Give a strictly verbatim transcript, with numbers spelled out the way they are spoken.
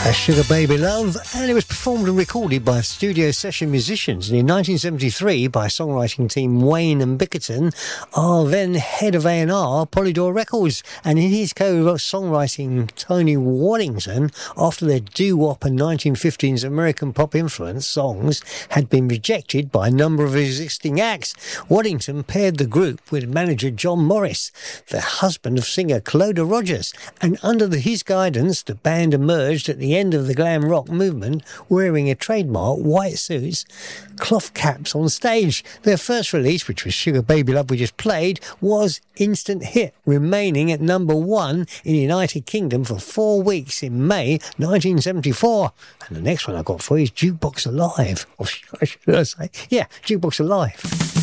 Sugar Baby Love, and it was performed and recorded by studio session musicians. And in nineteen seventy-three, by songwriting team Wayne and Bickerton, our then head of A and R, Polydor Records, and in his co-songwriting Tony Waddington, after their doo-wop and nineteen fifteens American pop influence songs had been rejected by a number of existing acts. Waddington paired the group with manager John Morris, the husband of singer Cloda Rogers, and under the, his guidance, the band emerged at the end of the glam rock movement, wearing a trademark white suits, cloth caps on stage. Their first release, which was Sugar Baby Love we just played, was instant hit, remaining at number one in the United Kingdom for four weeks in May nineteen seventy-four. And the next one I got for you is Jukebox Alive. Or should I say, yeah, Jukebox Alive.